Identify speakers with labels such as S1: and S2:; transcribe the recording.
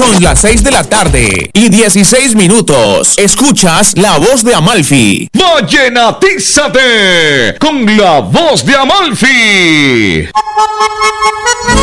S1: Son las 6 de la tarde y 16 minutos. Escuchas La Voz de Amalfi.
S2: Vallenatízate con La Voz de Amalfi.